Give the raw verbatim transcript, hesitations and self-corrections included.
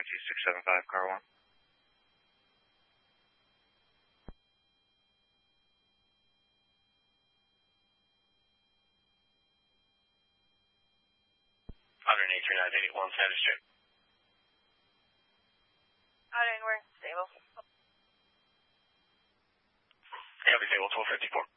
two six seven five, car one. one eight three nine eight one, status check. Out anywhere, stable. Yeah, stable, twelve fifty-four.